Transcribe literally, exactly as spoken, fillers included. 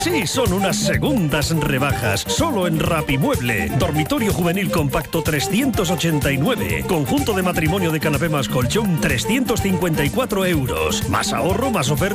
Sí, son unas segundas rebajas, solo en Rapimueble. Dormitorio juvenil compacto trescientos ochenta y nueve. Conjunto de matrimonio de canapé más colchón trescientos cincuenta y cuatro euros. Más ahorro, más oferta.